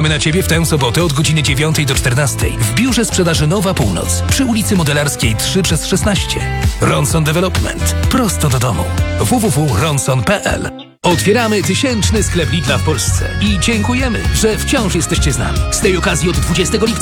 Czekamy na Ciebie w tę sobotę od godziny 9 do 14 w biurze sprzedaży Nowa Północ przy ulicy Modelarskiej 3/16. Ronson Development. Prosto do domu. www.ronson.pl. Otwieramy 1000 sklep Lidla w Polsce i dziękujemy, że wciąż jesteście z nami. Z tej okazji od 20 lipca